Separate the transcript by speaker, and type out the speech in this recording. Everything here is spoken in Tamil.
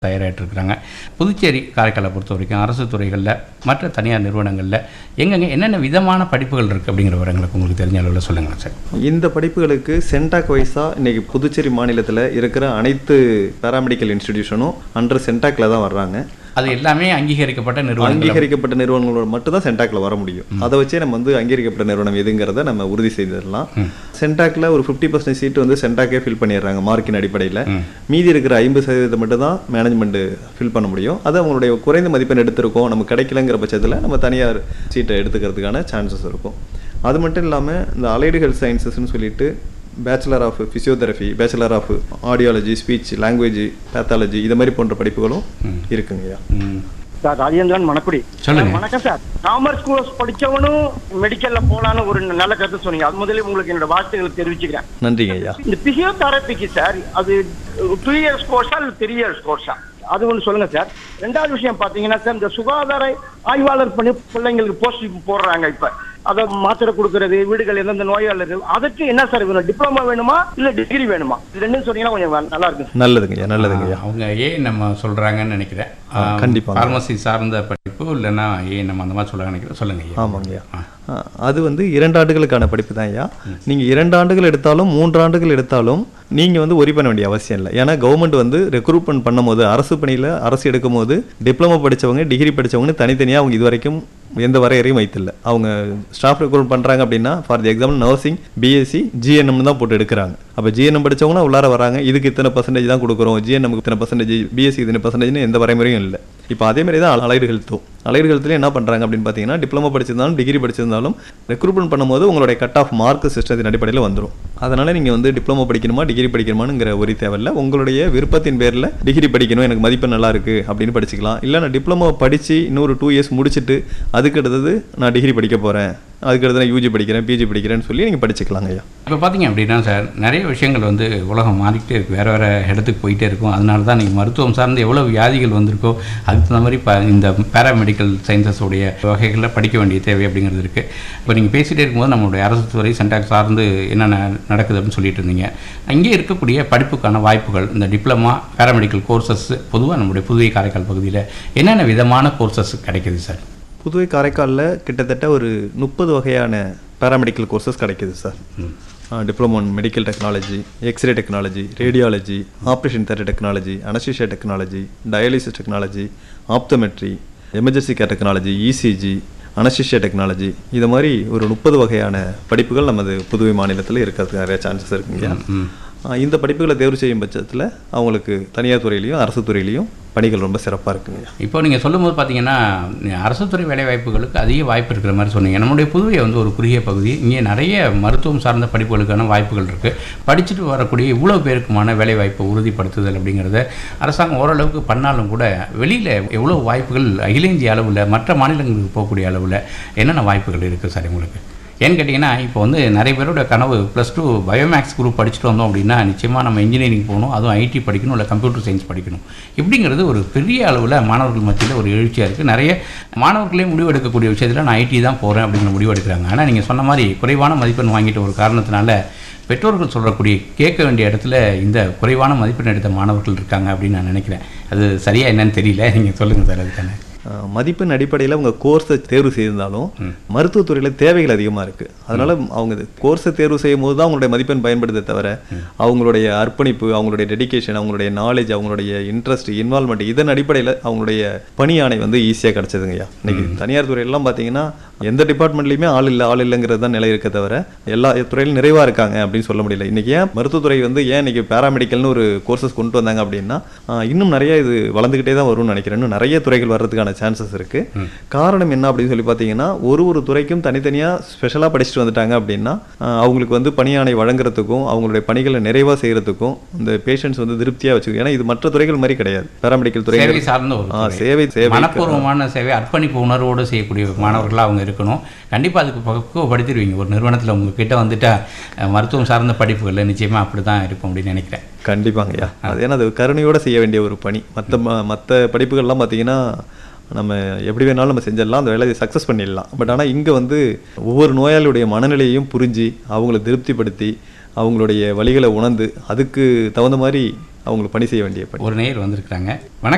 Speaker 1: தயாராகிட்டு இருக்கிறாங்க. புதுச்சேரி காரைக்காலை பொறுத்த வரைக்கும் அரசு துறைகளில் மற்ற தனியார் நிறுவனங்களில் எங்கெங்கே என்னென்ன விதமான படிப்புகள் இருக்குது அப்படிங்கிற விவரங்களுக்கு உங்களுக்கு தெரிஞ்ச அளவில் சொல்லுங்கள் சார்.
Speaker 2: இந்த படிப்புகளுக்கு சென்டாக் வைஸாக இன்றைக்கி புதுச்சேரி மாநிலத்தில் இருக்கிற அனைத்து பேராமெடிக்கல் இன்ஸ்டிடியூஷனும் அண்டர் சென்டாக்ல தான் வர்றாங்க.
Speaker 1: அது எல்லாமே அங்கீகரிக்கப்பட்ட
Speaker 2: நிறுவனங்களோட மட்டும் தான் சென்டாக்ல வர முடியும். அதை வச்சே நம்ம அங்கீகரிக்கப்பட்ட நிறுவனம் எதுங்கிறத நம்ம உறுதி செய்திடலாம். சென்டாக்ல ஒரு 50% சீட் சென்டாக்கே ஃபில் பண்ணிடுறாங்க மார்க்கின் அடிப்படையில். மீதி இருக்கிற 50% மட்டும் தான் மேனேஜ்மெண்ட் ஃபில் பண்ண முடியும். அது அவங்களுடைய குறைந்த மதிப்பெண் எடுத்திருக்கோம், நம்ம கிடைக்கலங்கிற பட்சத்தில் நம்ம தனியார் சீட்டை எடுத்துக்கிறதுக்கான சான்சஸ் இருக்கும். அது மட்டும் இல்லாமல் இந்த அலைடு ஹெல்த் சயின்சஸ்ன்னு சொல்லிட்டு bachelor of physiotherapy, bachelor of audiology, speech language pathology இது மாதிரி போன்ற படிப்புகளும் இருக்குங்கய்யா.
Speaker 3: சார் ராஜேந்திரன் மணக்குடி. வணக்கம் சார். காமர்ஸ் கோர்ஸ் படிச்சவனும் மெடிக்கல்ல போலான்னு ஒரு நல்ல கருத்து சொன்னீங்க. அது முதல்ல உங்களுக்கு என்னோட வாழ்த்துக்களை தெரிவிச்சுக்கிறேன்.
Speaker 2: நன்றிங்க ஐயா.
Speaker 3: இந்த பிசியோதெரபிக்கு சார் அது 2 இயர்ஸ் கோர்ஸா இல்லை 3 இயர்ஸ் கோர்ஸா அது ஒன்று சொல்லுங்க சார். ரெண்டாவது விஷயம் பாத்தீங்கன்னா சார் இந்த சுகாதார ஆய்வாளர் பண்ணி பிள்ளைங்களுக்கு போஸ்ட் போடுறாங்க. இப்ப அதை மாத்திரை கொடுக்கறது, வீடுகள் எந்தெந்த நோயாளர்கள், அதுக்கு என்ன சார் வேணும்? டிப்ளமா வேணுமா இல்ல டிகிரி வேணுமா? இது ரெண்டும் சொன்னீங்கன்னா கொஞ்சம் நல்லா இருக்கு.
Speaker 2: நல்லதுங்க.
Speaker 1: அவங்க நம்ம சொல்றாங்கன்னு நினைக்கிறேன்.
Speaker 2: கண்டிப்பா
Speaker 1: பார்மசி சார்ந்த படிப்பு இல்லைன்னா நம்ம அந்த மாதிரி சொல்ல நினைக்கிறேன். சொல்லுங்க.
Speaker 2: ஆமாங்கய்யா. அது 2 ஆண்டுகளுக்கான படிப்பு தான் ஐயா. நீங்கள் 2 ஆண்டுகள் எடுத்தாலும் 3 ஆண்டுகள் எடுத்தாலும் நீங்கள் ஒரி பண்ண வேண்டிய அவசியம் இல்லை. ஏன்னா கவர்மெண்ட் ரெக்ரூட்மெண்ட் பண்ணும் போது அரசு பணியில் அரசு எடுக்கும் போது டிப்ளமோ படித்தவங்க டிகிரி படித்தவங்கன்னு தனித்தனியாக அவங்க இது வரைக்கும் எந்த வரையறையும் வைத்தில்லை. அவங்க ஸ்டாஃப் ரெக்ரூட் பண்ணுறாங்க அப்படின்னா for the example nursing, BSc, GNM தான் போட்டு எடுக்கிறாங்க. அப்போ ஜிஎன்எம் படித்தவங்கன்னா உள்ளார வராங்க. இதுக்கு இத்தனை % தான் கொடுக்குறோம், ஜிஎன்எம்க்கு இத்தனை %, பிஎஸ்சி இத்தனை %ன்னு எந்த வரைமுறையும் இல்லை. இப்போ அதேமாதிரி தான் அலைடு ஹெல்த்துலேயும் என்ன பண்ணுறாங்க அப்படின்னு பார்த்தீங்கன்னா டிப்ளமோ படிச்சிருந்தாலும் டிகிரி படிச்சிருந்தாலும் ரெக்ரூட்மெண்ட் பண்ணும்போது உங்களுடைய கட் ஆஃப் மார்க் சிஸ்டத்தின் அடிப்படையில் வந்துடும். அதனால் நீங்கள் டிப்ளமோ படிக்கணுமா டிகிரி படிக்கணுமாங்கிற ஒரு தேவையில்லை. உங்களுடைய விருப்பத்தின் பேரில் டிகிரி படிக்கணும், எனக்கு மதிப்பெண் நல்லா இருக்குது அப்படின்னு படிச்சுக்கலாம். இல்லை நான் டிப்ளமோ படித்து இன்னொரு 2 இயர்ஸ் முடிச்சுட்டு அதுக்கு அடுத்தது நான் டிகிரி படிக்க போகிறேன், அதுக்கடுத்து நான் யூஜி படிக்கிறேன், பிஜி படிக்கிறேன்னு சொல்லி நீங்கள் படிச்சுக்கலாங்க ஐயா.
Speaker 1: இப்போ பார்த்தீங்க அப்படின்னா சார் நிறைய விஷயங்கள் உலகம் மாறிக்கிட்டே இருக்குது, வேறு இடத்துக்கு போயிட்டே இருக்கும். அதனால தான் நீங்கள் மருத்துவம் சார்ந்து எவ்வளோ வியாதிகள் வந்திருக்கோ அதுக்கு தகுந்த மாதிரி இந்த பேராமெடிக்கல் சயின்சஸோடைய வகைகளில் படிக்க வேண்டிய தேவை அப்படிங்கிறது இருக்குது. இப்போ நீங்கள் பேசிகிட்டே இருக்கும்போது நம்மளுடைய அரசு துறை சென்டாக் சார்ந்து என்னென்ன நடக்குது அப்படின்னு சொல்லிட்டு இருந்தீங்க. அங்கே இருக்கக்கூடிய படிப்புக்கான வாய்ப்புகள் இந்த டிப்ளமா பேராமெடிக்கல் கோர்சஸ் பொதுவாக நம்முடைய புதுவை காரைக்கால் பகுதியில் என்னென்ன விதமான கோர்சஸ் கிடைக்குது சார்?
Speaker 2: புதுவை காரைக்காலில் கிட்டத்தட்ட ஒரு 30 வகையான பேராமெடிக்கல் கோர்சஸ் கிடைக்கிது sir. Diploma in medical technology, x ray technology, radiology, operation theatre technology, anaesthesia technology, dialysis technology, optometry, emergency care technology, ECG, anaesthesia technology, இது மாதிரி ஒரு 30 வகையான படிப்புகள் நமது புதுவை மாநிலத்தில் இருக்கிறதுக்கு நிறைய சான்சஸ் இருக்குங்க. இந்த படிப்புகளை தேர்வு செய்யும் பட்சத்தில் அவங்களுக்கு தனியார் துறையிலையும் அரசு துறையிலையும் பணிகள் ரொம்ப சிறப்பாக இருக்குங்க.
Speaker 1: இப்போ நீங்கள் சொல்லும்போது பார்த்தீங்கன்னா அரசு துறை வேலைவாய்ப்புகளுக்கு அதிக வாய்ப்பு இருக்கிற மாதிரி சொன்னீங்க. நம்முடைய புதுவை ஒரு குறுகிய பகுதி, இங்கே நிறைய மருத்துவம் சார்ந்த படிப்புகளுக்கான வாய்ப்புகள் இருக்குது. படிச்சுட்டு வரக்கூடிய இவ்வளோ பேருக்குமான வேலைவாய்ப்பை உறுதிப்படுத்துதல் அப்படிங்கிறத அரசாங்கம் ஓரளவுக்கு பண்ணாலும் கூட வெளியில் எவ்வளோ வாய்ப்புகள் அகில இந்திய அளவில் மற்ற மாநிலங்களுக்கு போகக்கூடிய அளவில் என்னென்ன வாய்ப்புகள் இருக்குது சார் உங்களுக்கு? ஏன்னு கேட்டிங்கன்னா இப்போ நிறைய பேரோட கனவு +2 பயோமேக்ஸ் குரூப் படிச்சுட்டு வந்தோம் அப்படின்னா நிச்சயமாக நம்ம இன்ஜினியரிங் போகணும், அதுவும் ஐடி படிக்கணும், இல்லை கம்ப்யூட்டர் சயின்ஸ் படிக்கணும். இப்படிங்கிறது ஒரு பெரிய அளவில் மாணவர்கள் மத்தியில் ஒரு எழுச்சியாக இருக்குது. நிறைய மாணவர்களே முடிவெடுக்கக்கூடிய விஷயத்தில் நான் ஐடி தான் போகிறேன் அப்படிங்கிற முடிவெடுக்கிறாங்க. ஆனால் நீங்கள் சொன்ன மாதிரி குறைவான மதிப்பெண் வாங்கிட்ட ஒரு காரணத்தினால பெற்றோர்கள் சொல்லக்கூடிய கேட்க வேண்டிய இடத்துல இந்த குறைவான மதிப்பெண் எடுத்த மாணவர்கள் இருக்காங்க அப்படின்னு நான் நினைக்கிறேன். அது சரியாக என்னன்னு தெரியல, நீங்கள் சொல்லுங்கள் சார். அதுக்கான
Speaker 2: மதிப்பெண் அடிப்படையில் அவங்க கோர்ஸை தேர்வு செய்திருந்தாலும் மருத்துவத்துறையில் தேவைகள் அதிகமாக இருக்குது. அதனால் அவங்க கோர்ஸை தேர்வு செய்யும் போது தான் அவங்களுடைய மதிப்பெண் பயன்படுத்த தவிர அவங்களுடைய அர்ப்பணிப்பு, அவங்களுடைய டெடிக்கேஷன், அவங்களுடைய நாலேஜ், அவங்களுடைய இன்ட்ரெஸ்ட், இன்வால்மெண்ட் இதன் அடிப்படையில் அவங்களுடைய பணி ஆணை ஈஸியாக கிடச்சதுங்கய்யா. இன்னைக்கு தனியார் துறையெல்லாம் பார்த்தீங்கன்னா எந்த டிபார்ட்மெண்ட்லையுமே ஆள் இல்லைங்கிறது தான் நிலை இருக்க தவிர எல்லா துறையிலும் நிறைவாக இருக்காங்க அப்படின்னு சொல்ல முடியல. இன்றைக்கி ஏன் மருத்துவத்துறை ஏன் இன்றைக்கி பேராமெடிக்கல்னு ஒரு கோர்சஸ் கொண்டு வந்தாங்க அப்படின்னா இன்னும் நிறைய இது வளர்ந்துக்கிட்டே தான் வரும்னு நினைக்கிறேன். இன்னும் நிறைய துறைகள் வர்றதுக்கான சான்சஸ் இருக்குது. காரணம் என்ன அப்படின்னு சொல்லி பார்த்தீங்கன்னா ஒரு துறைக்கும் தனித்தனியாக ஸ்பெஷலாக படிச்சுட்டு வந்துட்டாங்க அப்படின்னா அவங்களுக்கு பணியாணை வழங்குறதுக்கும் அவங்களுடைய பணிகளை நிறைவாக செய்கிறதுக்கும் இந்த பேஷண்ட்ஸ் திருப்தியாக வச்சுக்கணும். ஏன்னா இது மற்ற துறைகள் மாதிரி கிடையாது. பேராமெடிக்கல் துறை
Speaker 1: சார்ந்த ஒரு
Speaker 2: சேவை
Speaker 1: மனப்பூர்வமான சேவை, அர்ப்பணிப்பு உணர்வோடு செய்யக்கூடிய மாணவர்களாக அவங்க இருக்கணும். கண்டிப்பாக அதுக்கு பக்குவப்படுத்திடுவீங்க. ஒரு நிறுவனத்தில் உங்ககிட்ட மருத்துவம் சார்ந்த படிப்புகளில் நிச்சயமாக அப்படி தான் இருக்கும் அப்படின்னு நினைக்கிறேன்.
Speaker 2: கண்டிப்பாங்கய்யா. அது ஏன்னா அது கருணையோடு செய்ய வேண்டிய ஒரு பணி. மற்ற படிப்புகள்லாம் பார்த்தீங்கன்னா நம்ம எப்படி வேணாலும் நம்ம செஞ்சிடலாம், அந்த வேலையை சக்ஸஸ் பண்ணிடலாம். பட் ஆனால் இங்கே ஒவ்வொரு நோயாளியுடைய மனநிலையையும் புரிஞ்சு அவங்கள திருப்திப்படுத்தி அவங்களுடைய வழிகளை உணர்ந்து அதுக்கு தகுந்த மாதிரி அவங்களுக்கு பணி செய்ய வேண்டிய பணி.
Speaker 1: ஒரு நேயர் வந்திருக்கிறாங்க. வணக்கம்.